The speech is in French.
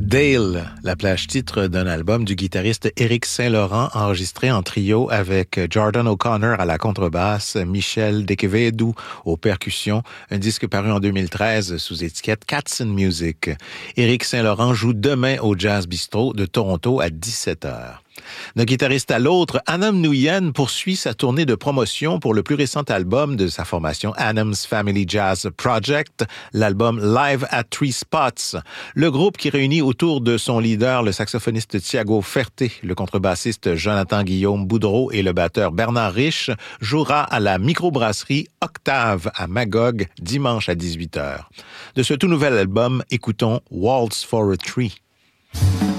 Dale, la plage titre d'un album du guitariste Éric Saint-Laurent enregistré en trio avec Jordan O'Connor à la contrebasse, Michel De Quevedo aux percussions, un disque paru en 2013 sous étiquette Cats and Music. Éric Saint-Laurent joue demain au Jazz Bistro de Toronto à 17h. D'un guitariste à l'autre, Anam Nguyen poursuit sa tournée de promotion pour le plus récent album de sa formation Anam's Family Jazz Project, l'album Live at Three Spots. Le groupe qui réunit autour de son leader le saxophoniste Thiago Ferté, le contrebassiste Jonathan Guillaume Boudreau et le batteur Bernard Rich jouera à la microbrasserie Octave à Magog dimanche à 18h. De ce tout nouvel album, écoutons Waltz for a Tree.